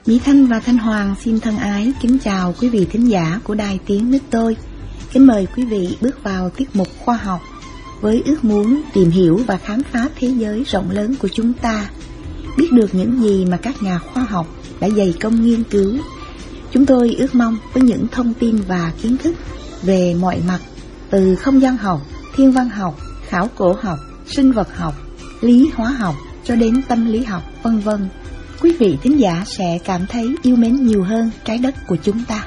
Mỹ Thanh và Thanh Hoàng xin thân ái kính chào quý vị thính giả của Đài Tiếng Nước Tôi. Kính mời quý vị bước vào tiết mục khoa học với ước muốn tìm hiểu và khám phá thế giới rộng lớn của chúng ta, biết được những gì mà các nhà khoa học đã dày công nghiên cứu. Chúng tôi ước mong với những thông tin và kiến thức về mọi mặt, từ không gian học, thiên văn học, khảo cổ học, sinh vật học, lý hóa học cho đến tâm lý học, vân vân, quý vị thính giả sẽ cảm thấy yêu mến nhiều hơn trái đất của chúng ta.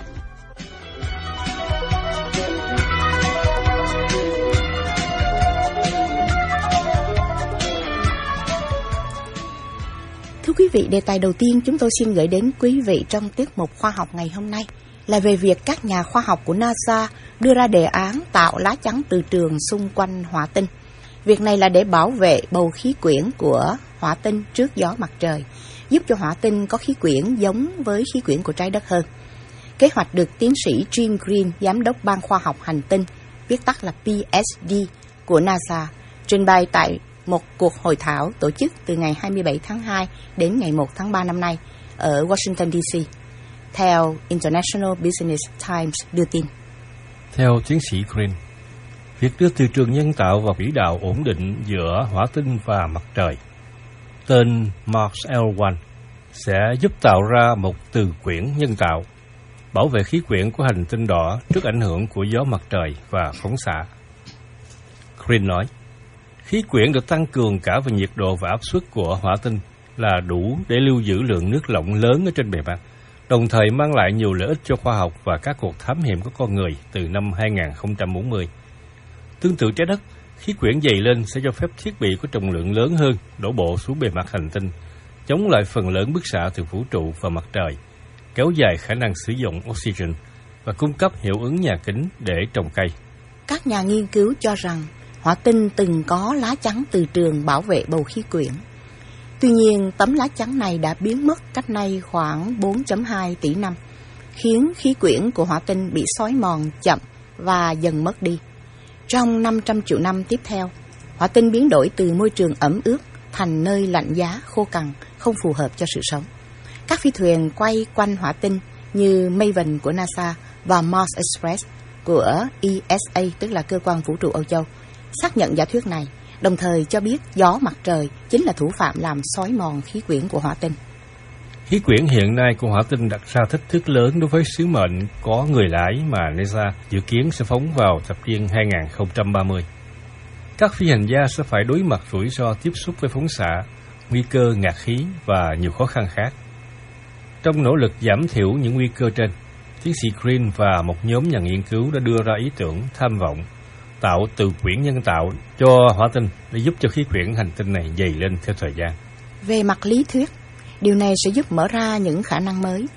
Thưa quý vị, đề tài đầu tiên chúng tôi xin gửi đến quý vị trong tiết mục khoa học ngày hôm nay là về việc các nhà khoa học của NASA đưa ra đề án tạo lá chắn từ trường xung quanh hỏa tinh. Việc này là để bảo vệ bầu khí quyển của hỏa tinh trước gió mặt trời, giúp cho hỏa tinh có khí quyển giống với khí quyển của trái đất hơn. Kế hoạch được tiến sĩ Jim Green, giám đốc ban khoa học hành tinh, viết tắt là PSD của NASA, trình bày tại một cuộc hội thảo tổ chức từ ngày 27 tháng 2 đến ngày 1 tháng 3 năm nay ở Washington, D.C., theo International Business Times đưa tin. Theo tiến sĩ Green, việc đưa từ trường nhân tạo vào quỹ đạo ổn định giữa hỏa tinh và mặt trời, tên Mars L1, sẽ giúp tạo ra một từ quyển nhân tạo, bảo vệ khí quyển của hành tinh đỏ trước ảnh hưởng của gió mặt trời và phóng xạ. Green nói, khí quyển được tăng cường cả về nhiệt độ và áp suất của hỏa tinh là đủ để lưu giữ lượng nước lỏng lớn ở trên bề mặt, đồng thời mang lại nhiều lợi ích cho khoa học và các cuộc thám hiểm của con người từ năm 2040. Tương tự trái đất, khí quyển dày lên sẽ cho phép thiết bị có trọng lượng lớn hơn đổ bộ xuống bề mặt hành tinh, chống lại phần lớn bức xạ từ vũ trụ và mặt trời, kéo dài khả năng sử dụng oxygen và cung cấp hiệu ứng nhà kính để trồng cây. Các nhà nghiên cứu cho rằng hỏa tinh từng có lá chắn từ trường bảo vệ bầu khí quyển. Tuy nhiên, tấm lá chắn này đã biến mất cách nay khoảng 4.2 tỷ năm, khiến khí quyển của hỏa tinh bị xói mòn chậm và dần mất đi. Trong 500 triệu năm tiếp theo, hỏa tinh biến đổi từ môi trường ẩm ướt thành nơi lạnh giá, khô cằn, không phù hợp cho sự sống. Các phi thuyền quay quanh hỏa tinh như Maven của NASA và Mars Express của ESA, tức là cơ quan vũ trụ Âu Châu, xác nhận giả thuyết này, đồng thời cho biết gió mặt trời chính là thủ phạm làm xói mòn khí quyển của hỏa tinh. Khí quyển hiện nay của hỏa tinh đặt ra thách thức lớn đối với sứ mệnh có người lái mà NASA dự kiến sẽ phóng vào thập niên 2030. Các phi hành gia sẽ phải đối mặt rủi ro tiếp xúc với phóng xạ, nguy cơ ngạt khí và nhiều khó khăn khác. Trong nỗ lực giảm thiểu những nguy cơ trên, tiến sĩ Green và một nhóm nhà nghiên cứu đã đưa ra ý tưởng tham vọng tạo từ quyển nhân tạo cho hỏa tinh để giúp cho khí quyển hành tinh này dày lên theo thời gian. Về mặt lý thuyết, điều này sẽ giúp mở ra những khả năng mới